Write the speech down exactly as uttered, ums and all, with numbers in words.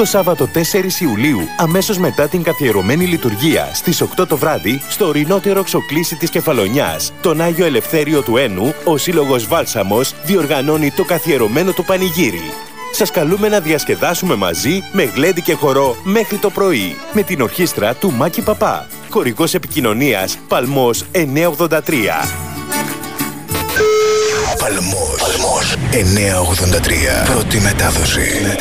Το Σάββατο τέσσερις Ιουλίου, αμέσως μετά την καθιερωμένη λειτουργία στις οκτώ το βράδυ, στο ορεινότερο Ξοκλήσι της Κεφαλονιάς, τον Άγιο Ελευθέριο του Ένου, ο Σύλλογος Βάλσαμος διοργανώνει το καθιερωμένο του πανηγύρι. Σας καλούμε να διασκεδάσουμε μαζί με γλέντι και χορό μέχρι το πρωί με την ορχήστρα του Μάκη Παπά. Χορηγός επικοινωνίας Παλμός εννιακόσια ογδόντα τρία. Παλμός εννιακόσια ογδόντα τρία. Πρώτη μετάδοση.